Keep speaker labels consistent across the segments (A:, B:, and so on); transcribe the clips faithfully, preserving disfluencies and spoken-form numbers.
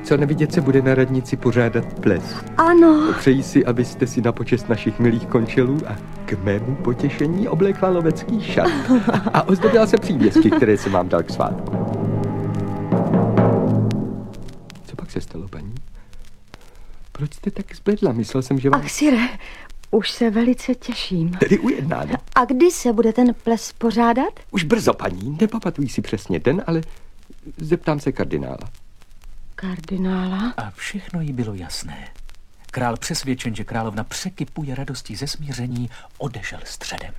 A: co nevidět se bude na radnici pořádat ples.
B: Ano.
A: Přeji si, abyste si na počest našich milých končelů a k mému potěšení oblékla lovecký šat. A ozdobila se přívěsky, které jsem vám dal k svátku. Co pak se stalo, paní? Proč jste tak zbledla? Myslel jsem, že vám...
B: Ach, sire, už se velice těším.
A: Tedy ujednáno.
B: A kdy se bude ten ples pořádat?
A: Už brzo, paní. Nepamatuji si přesně den, ale zeptám se kardinála.
B: Kardinála?
C: A všechno jí bylo jasné. Král přesvědčen, že královna překypuje radostí ze smíření, odešel středem.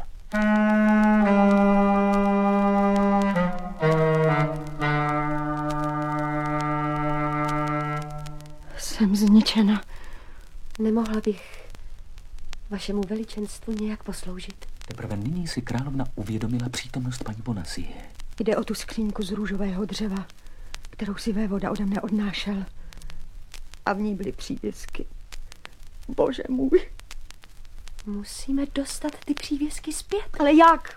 B: Jsem zničena. Nemohla bych vašemu veličenstvu nějak posloužit.
C: Teprve nyní si královna uvědomila přítomnost paní Bonacie.
B: Jde o tu skřínku z růžového dřeva, kterou si vévoda ode mne odnášel. A v ní byly přívěsky. Bože můj.
D: Musíme dostat ty přívěsky zpět.
B: Ale jak?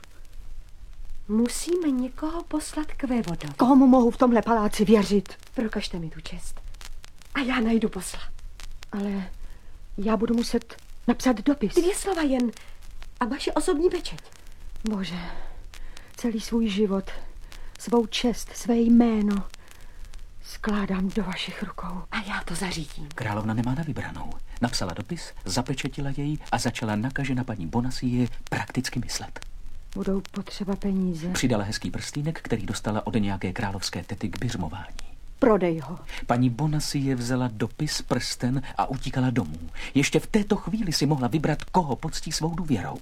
D: Musíme někoho poslat k vévodovi.
B: Komu mohu v tomhle paláci věřit?
D: Prokažte mi tu čest. A já najdu posla.
B: Ale já budu muset napsat dopis.
D: Dvě slova jen a vaše osobní pečeť.
B: Bože, celý svůj život, svou čest, své jméno skládám do vašich rukou.
D: A já to zařídím.
C: Královna nemá na vybranou. Napsala dopis, zapečetila jej a začala nakaže na paní Bonacie prakticky myslet.
B: Budou potřeba peníze.
C: Přidala hezký prstýnek, který dostala od nějaké královské tety k biřmování.
B: Prodej ho.
C: Paní Bonacie vzala dopis, prsten a utíkala domů. Ještě v této chvíli si mohla vybrat, koho poctí svou důvěrou.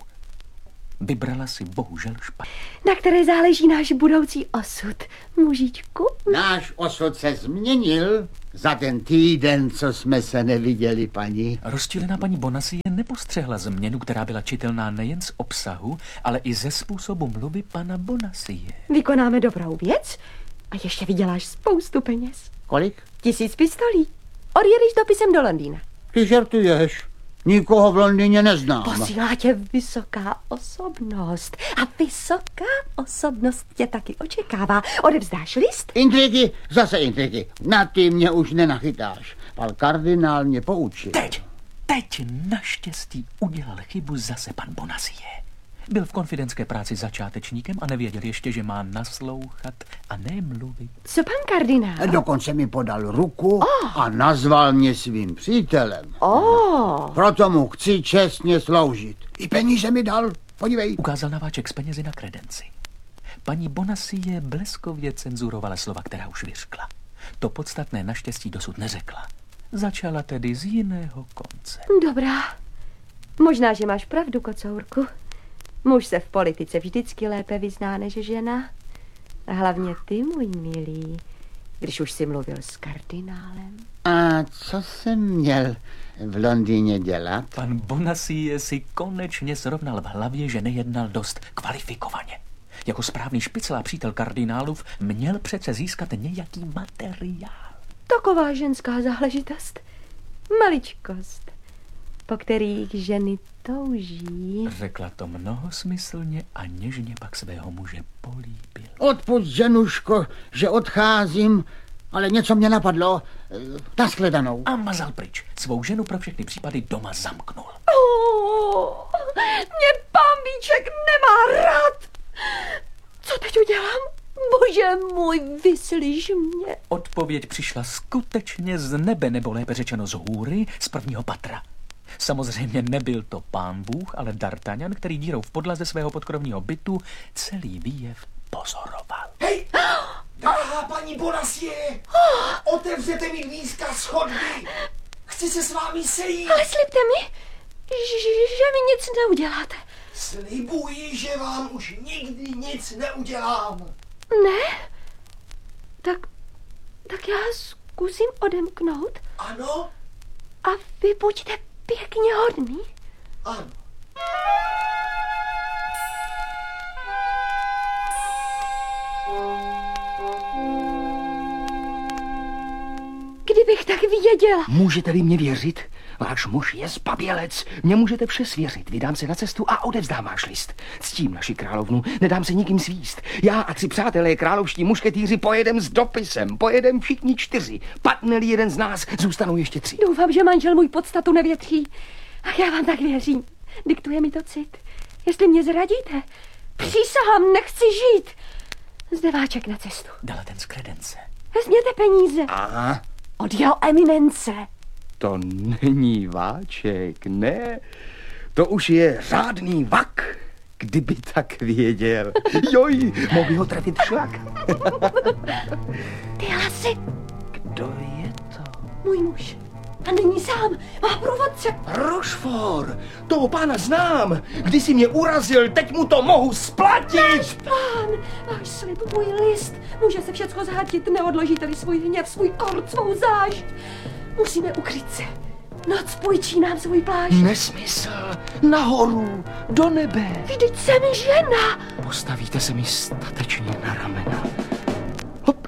C: Vybrala si bohužel špatně.
D: Na které záleží náš budoucí osud, mužičku?
E: Náš osud se změnil za ten týden, co jsme se neviděli, paní.
C: Rozčilená paní Bonacie nepostřehla změnu, která byla čitelná nejen z obsahu, ale i ze způsobu mluvy pana Bonacie.
D: Vykonáme dobrou věc a ještě vyděláš spoustu peněz.
E: Kolik?
D: Tisíc pistolí. Odjedeš dopisem do Londýna.
E: Ty žertuješ. Nikoho v Londýně neznám.
D: Posílá tě vysoká osobnost. A vysoká osobnost tě taky očekává. Odevzdáš list?
E: Intriky, zase intriky. Na ty mě už nenachytáš. Pan kardinál mě poučil.
C: Teď, teď naštěstí udělal chybu zase pan Bonacie. Byl v konfidentské práci začátečníkem a nevěděl ještě, že má naslouchat a ne mluvit.
D: Co pan kardinál?
E: Dokonce mi podal ruku oh. a nazval mě svým přítelem.
D: Oh.
E: Proto mu chci čestně sloužit. I peníze mi dal, podívej.
C: Ukázal naváček s penězi na kredenci. Paní Bonacie bleskově cenzurovala slova, která už vyřkla. To podstatné naštěstí dosud neřekla. Začala tedy z jiného konce.
D: Dobrá. Možná, že máš pravdu, kocourku. Muž se v politice vždycky lépe vyzná než žena. A hlavně ty, můj milý, když už jsi mluvil s kardinálem.
E: A co jsem měl v Londýně dělat?
C: Pan Bonacie si konečně srovnal v hlavě, že nejednal dost kvalifikovaně. Jako správný špicl a přítel kardinálův měl přece získat nějaký materiál.
D: Taková ženská záležitost. Maličkost, po kterých ženy touží.
C: Řekla to mnohosmyslně a něžně pak svého muže políbil.
E: Odpusť, ženuško, že odcházím, ale něco mě napadlo. Nashledanou.
C: A mazal pryč. Svou ženu pro všechny případy doma zamknul.
D: Oh, mě pán Víček nemá rád. Co teď udělám? Bože můj, vyslyš mě.
C: Odpověď přišla skutečně z nebe, nebo lépe řečeno z hůry, z prvního patra. Samozřejmě nebyl to pán Bůh, ale D'Artagnan, který dírou v podlaze svého podkrovního bytu celý výjev pozoroval.
F: Hej, drahá paní Bonacie, otevřete mi dvířka z chodby. Chci se s vámi sejít.
D: Ale slibte mi, že mi nic neuděláte.
F: Slibuji, že vám už nikdy nic neudělám.
D: Ne? Tak, tak já zkusím odemknout.
F: Ano?
D: A vy buďte pěkně hodný.
F: Ano.
D: Kdybych tak věděla.
A: Můžete-li mě věřit? Váš muž je zbabělec. Mě můžete vše svěřit. Vydám se na cestu a odevzdám váš list. Ctím naši královnu, nedám se nikým svíst. Já a tři přátelé královští mušketýři pojedem s dopisem. Pojedem všichni čtyři. Padne-li jeden z nás, zůstanou ještě tři.
D: Doufám, že manžel můj podstatu nevětří. Ach, já vám tak věřím. Diktuje mi to cit. Jestli mě zradíte, přísahám, nechci žít. Zdeváček na cestu.
C: Dala ten z kredence.
D: Vezměte peníze.
A: A
D: Od jeho eminence.
A: to není váček, ne. To už je řádný vak. Kdyby tak věděl. Joj, mohl by ho trefit šlak.
D: Ty hlasy,
A: Kdo je to?
D: můj muž. A není sám, má průvodce.
A: Rochefort, toho pána znám. Když si mě urazil, teď mu to mohu splatit.
D: Pán, váš slib, můj list. Může se všecko zhatit, neodložíte-li svůj hněv, svůj kord, svou zášť. Musíme ukryt se. Noc půjčí nám svůj plášť.
A: Nesmysl. Nahoru, do nebe.
D: Vždyť jsem žena.
A: Postavíte se mi statečně na ramena. Hop.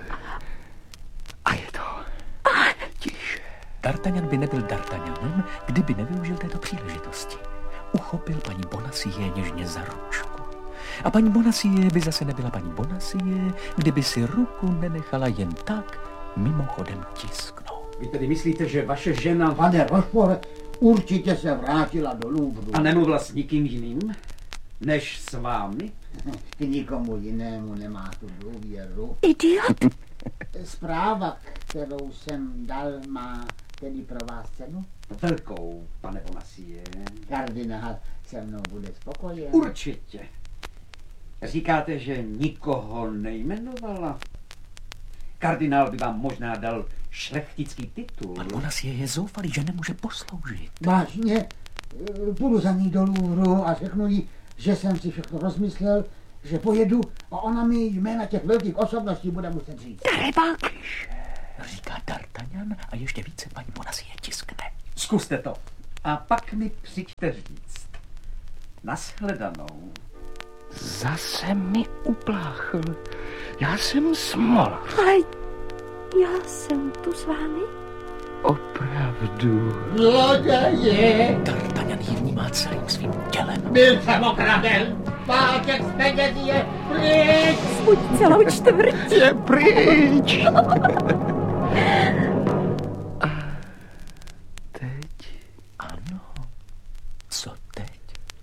A: A je to. Tiše.
C: D'Artagnan by nebyl D'Artagnanem, kdyby nevyužil této příležitosti. Uchopil paní Bonacieux něžně za ručku. A paní Bonacieux by zase nebyla paní Bonacieux, kdyby si ruku nenechala jen tak mimochodem tisknout.
G: Vy tedy myslíte, že vaše žena...
E: Pane Rochefort, určitě se vrátila do Louvru.
G: A nemluvila s nikým jiným, než s vámi?
E: K nikomu jinému nemá tu důvěru.
D: Idiot.
E: Zpráva, kterou jsem dal, má tedy pro vás cenu?
G: Velkou, pane Bonacieux.
E: Kardinál se mnou bude spokojen.
G: Určitě. Říkáte, že nikoho nejmenovala? Kardinál by vám možná dal šlechtický titul.
C: Pan Bonacieux je zoufalý, že nemůže posloužit.
E: Vážně, půjdu za ní do Louvru a řeknu jí, že jsem si všechno rozmyslel, že pojedu a ona mi jména těch velkých osobností bude muset říct.
C: Říká D'Artagnan a ještě více paní Bonacieux tiskne.
G: Zkuste to. A pak mi přijďte říct. Nashledanou.
A: Zase mi upláchl. Já jsem smol.
D: Ale já jsem tu s vámi.
A: Opravdu.
E: Zloděje!
C: D'Artagnan ji vnímá celým svým tělem.
E: Byl jsem okraden! Páček z penězí je pryč!
D: Buď celou čtvrt.
A: Je pryč. A teď,
C: Ano. Co teď?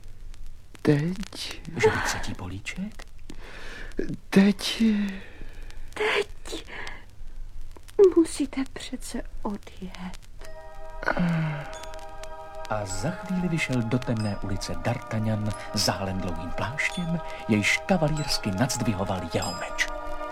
A: teď,
C: Že by třetí políček?
A: teď.
D: Teď musíte přece odjet.
C: A za chvíli vyšel do temné ulice D'Artagnan zálen dlouhým pláštěm, jejž kavalírsky nadzvihoval jeho meč.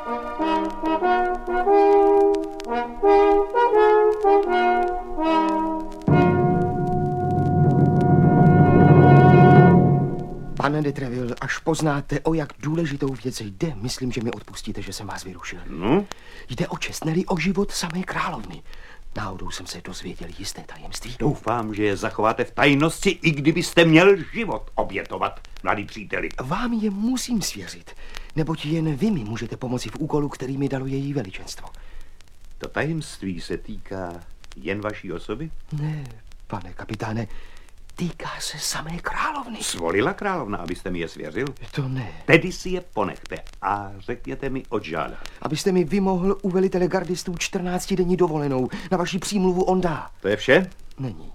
A: Pane de Treville, až poznáte, o jak důležitou věc jde, myslím, že mi odpustíte, že jsem vás vyrušil.
H: No?
A: Jde o čest, ne-li o život samé královny. Náhodou jsem se dozvěděl jisté tajemství.
H: Doufám, že je zachováte v tajnosti, i kdybyste měl život obětovat, mladý příteli.
A: Vám je musím svěřit, neboť jen vy mi můžete pomoci v úkolu, který mi dalo její veličenstvo.
H: To tajemství se týká jen vaší osoby?
A: Ne, pane kapitáne, týká se samé královny.
H: Svolila královna, abyste mi je svěřil?
A: To ne.
H: Tedy si je ponechte a řekněte mi, oč žádá.
A: Abyste mi vymohl u velitele gardistů čtrnáctidenní dovolenou. Na vaši přímluvu on dá.
H: To je vše?
A: Není.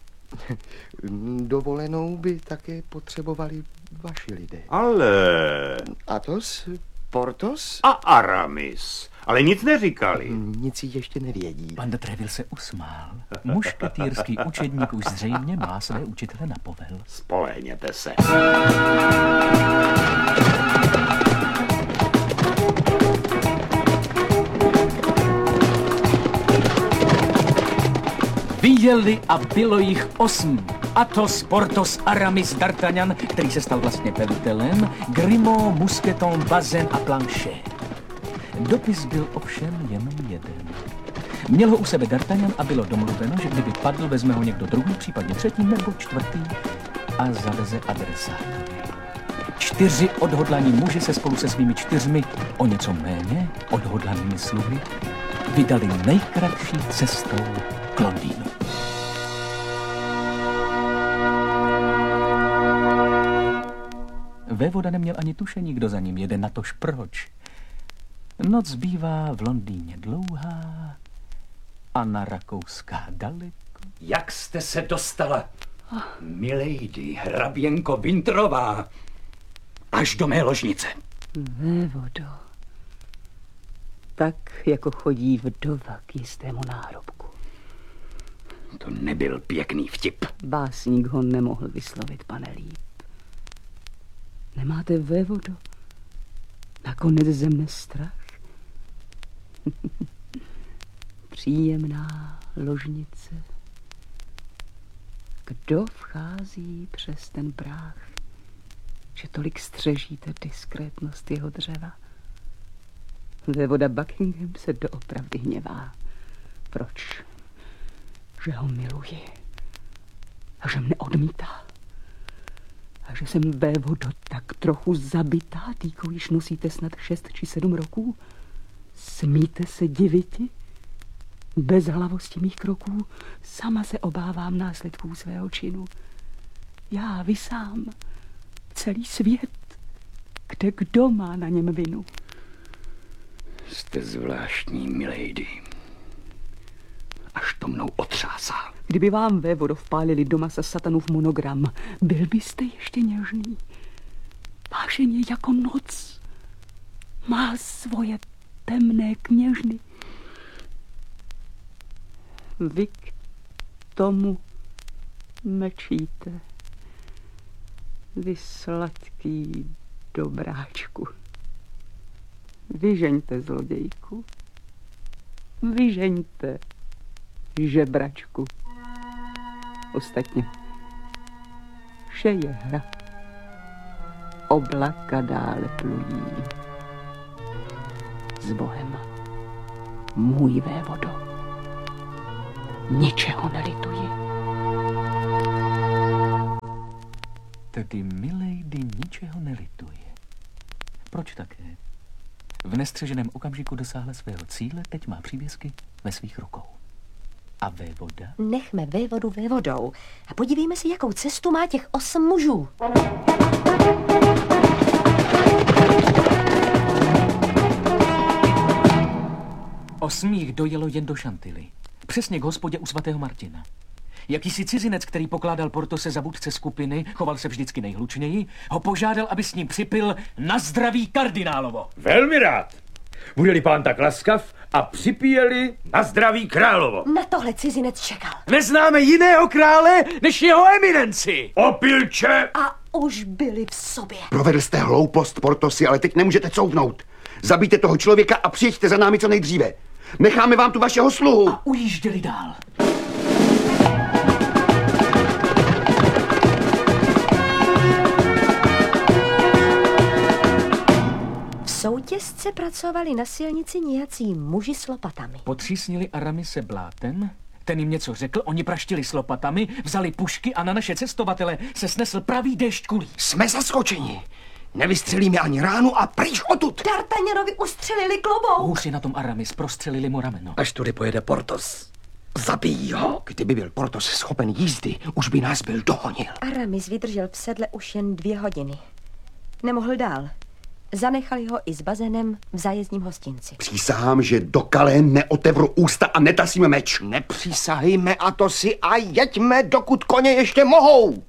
A: Dovolenou by také potřebovali vaši lidé.
H: Ale...
A: Athos, Porthos?
H: A Aramis. Ale nic neříkali.
A: Nic jí ještě nevědí.
C: Pan de Treville se usmál. Mušketýrský učedník už zřejmě má své učitele na povel.
H: Spolehněte se.
C: Vyjeli a bylo jich osm. Athos, Porthos, Aramis, D'Artagnan, který se stal vlastně velitelem, Grimaud, Mousqueton, Bazin a Planchet. Dopis byl ovšem jenom jeden. Měl ho u sebe D'Artagnan a bylo domluveno, že kdyby padl, vezme ho někdo druhý, případně třetí nebo čtvrtý a zaveze adresátovi. Čtyři odhodlaní muži se spolu se svými čtyřmi, o něco méně odhodlanými sluhy, vydali nejkratší cestou k Londýnu. Vévoda neměl ani tušení, kdo za ním jede, natož proč. Noc bývá v Londýně dlouhá, Anna Rakouská daleko.
I: Jak jste se dostala, milady, hraběnko Winterová, až do mé ložnice?
J: Vévodo, tak jako chodí vdova k jistému nárobku.
I: To nebyl pěkný vtip.
J: Básník ho nemohl vyslovit, pane líp. Nemáte, vévodo, nakonec ze mne strach? Příjemná ložnice. Kdo vchází přes ten práh, že tolik střežíte diskrétnost jeho dřeva? Vévoda Buckingham se doopravdy hněvá. Proč? Že ho miluji a že mne odmítá. A že jsem, vévodo, tak trochu zabitá, týkou již nosíte snad šest či sedm roků. Smíte se diviti? Bez hlavosti mých kroků sama se obávám následků svého činu. Já, vy sám, celý svět, kde kdo má na něm vinu?
I: Jste zvláštní, milady. Až to mnou otřásá.
J: Kdyby vám, vévodo, vpálili doma sa satanův monogram, byl byste ještě něžný. Vášeně jako noc má svoje temné kněžny. Vy k tomu mlčíte, vy sladký dobráčku. Vyžeňte zlodějku, vyžeňte žebračku. Ostatně, vše je hra. Oblaka dále plují. S Bohem, můj vévodo. Ničeho nelituji.
C: Tedy milady ničeho nelituje. Proč také? V nestřeženém okamžiku dosáhla svého cíle, teď má přívěsky ve svých rukou. A vévoda?
D: Nechme vévodu vévodou a podívejme si, jakou cestu má těch osm mužů.
C: Osm jich dojelo jen do Šantily. Přesně k hospodě u svatého Martina. Jakýsi cizinec, který pokládal Portose za vůdce skupiny, choval se vždycky nejhlučněji, ho požádal, aby s ním připil na zdraví kardinálovo.
K: Velmi rád. Bude-li pán tak laskav a připíjeli na zdraví královo.
D: Na tohle cizinec čekal.
K: Neznáme jiného krále než jeho eminenci. Opilče!
D: A už byli v sobě.
A: Provedl jste hloupost, Portosi, ale teď nemůžete couvnout. Zabijte toho člověka a přijeďte za námi co nejdříve. Necháme vám tu vašeho sluhu.
C: A ujížděli dál.
D: V soutězce pracovali na silnici nějací muži s lopatami.
C: Potřísnili Aramise blátem, ten jim něco řekl, oni praštili s lopatami, vzali pušky a na naše cestovatele se snesl pravý déšť kulí.
A: Jsme zaskočeni. Nevystřelíme ani ránu a pryč odtud.
D: D'Artagnanovi ustřelili klobouk.
C: Hůř je na tom Aramis, prostřelili mu rameno.
A: Až tudy pojede Portos, zabijí ho. Kdyby byl Portos schopen jízdy, už by nás byl dohonil.
D: Aramis vydržel v sedle už jen dvě hodiny. Nemohl dál. Zanechali ho i s bazénem v zájezdním hostinci.
A: Přísahám, že do Calais neotevřu ústa a netasíme meč. Nepřísahejme, a to si, a jeďme, dokud koně ještě mohou.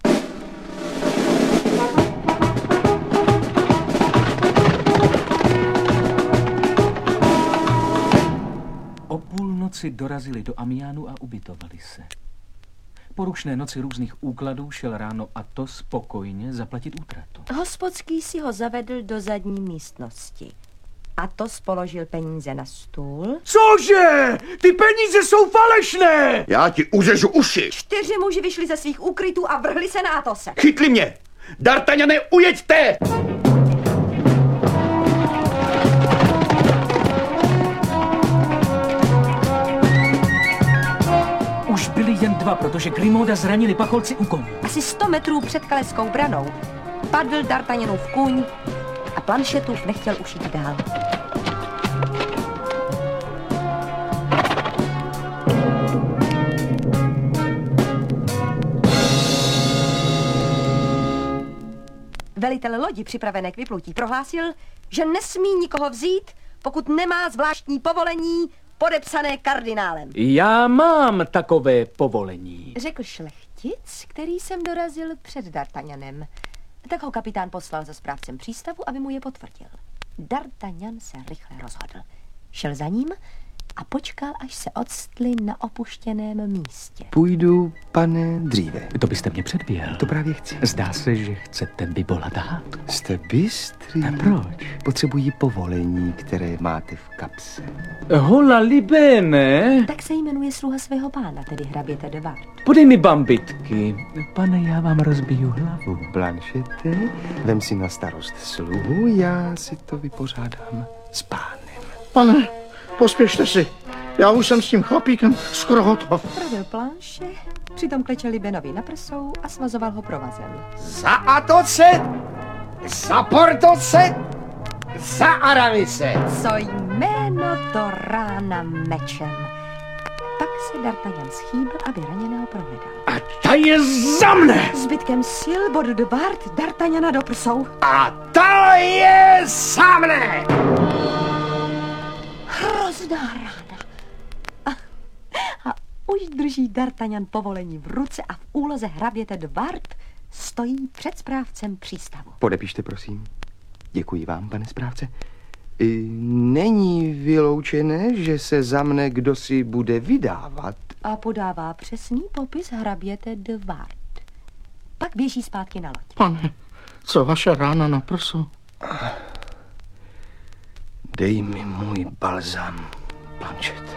C: O půlnoci dorazili do Amiánu a ubytovali se. Po rušné noci různých úkladů šel ráno Athos spokojně zaplatit útratu.
D: Hospodský si ho zavedl do zadní místnosti. Athos položil peníze na stůl.
K: Cože? Ty peníze jsou falešné!
A: Já ti uřežu uši.
D: Čtyři muži vyšli ze svých úkrytů a vrhli se na Athose.
A: Chytli mě! D'Artagnane, ujeďte!
C: Už byli jen dva, protože Grimauda zranili pacholci u koní.
D: Asi sto metrů před kaleskou branou padl D'Artagnanův kůň a Planchetův nechtěl už jít dál. Velitel lodi připravené k vyplutí prohlásil, že nesmí nikoho vzít, pokud nemá zvláštní povolení podepsané kardinálem.
C: Já mám takové povolení.
D: Řekl šlechtic, který jsem dorazil před D'Artagnanem. Tak ho kapitán poslal za správcem přístavu, aby mu je potvrdil. D'Artagnan se rychle rozhodl. Šel za ním a počkal, až se odstli na opuštěném místě.
A: Půjdu, pane, dříve.
C: To byste mě předběhl.
A: To právě chci.
C: Zdá se, že chcete vyvolat hádku.
A: Jste bystrý.
C: A proč?
A: Potřebuji povolení, které máte v kapse.
C: Hola libene.
D: Tak se jmenuje sluha svého pána, tedy hraběte de Wardes.
C: Podej mi bambitky. Pane, já vám rozbiju hlavu.
A: Blanchette, vem si na starost sluhu, já si to vypořádám s pánem.
E: Pane, pospěšte si. Já už jsem s tím chlapíkem skoro hotov.
D: Pravil planše, přitom klečel Libenovi na prsou a svazoval ho provazem.
A: Za Atoce, za Portoce, za Aramise.
D: Co jméno to rána mečem. Pak se D'Artagnan schýbl, aby raněného prohledal.
K: A ta je za mne!
D: Zbytkem sil bod de Wardes D'Artagnana do prsou.
A: A ta je za mne!
D: Hrozná rána. A, a už drží D'Artagnan povolení v ruce a v úloze hraběte de Wardes stojí před správcem přístavu.
A: Podepište, prosím. Děkuji vám, pane správce. I není vyloučené, že se za mne kdosi bude vydávat.
D: A podává přesný popis hraběte de Wardes. Pak běží zpátky na loď.
E: Pane, co vaše rána na prsu?
A: Dej mi můj balzám, Blanchette.